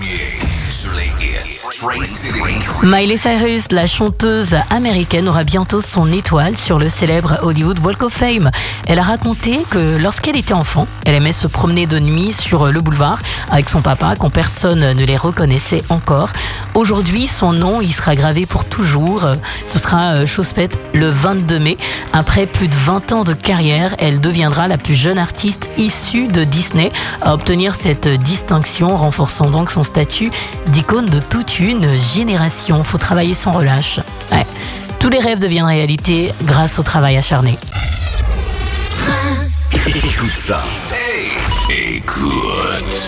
Miley Cyrus, la chanteuse américaine, aura bientôt son étoile sur le célèbre Hollywood Walk of Fame. Elle a raconté que lorsqu'elle était enfant, elle aimait se promener de nuit sur le boulevard avec son papa quand personne ne les reconnaissait encore. Aujourd'hui, son nom y sera gravé pour toujours. Ce sera chose faite le 22 mai. Après plus de 20 ans de carrière, elle deviendra la plus jeune artiste issue de Disney à obtenir cette distinction, renforçant donc son statut d'icône de toute une génération. Faut travailler sans relâche. Ouais. Tous les rêves deviennent réalité grâce au travail acharné. Écoute ça. Hey, écoute.